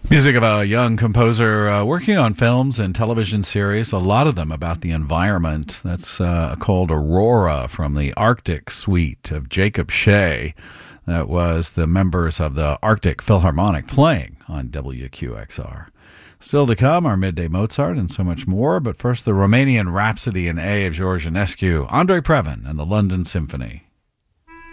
Music of a young composer working on films and television series, a lot of them about the environment. That's called Aurora from the Arctic Suite of Jacob Shea. That was the members of the Arctic Philharmonic playing on WQXR. Still to come, our Midday Mozart and so much more. But first, the Romanian Rhapsody in A of George Enescu, Andrei Previn and the London Symphony.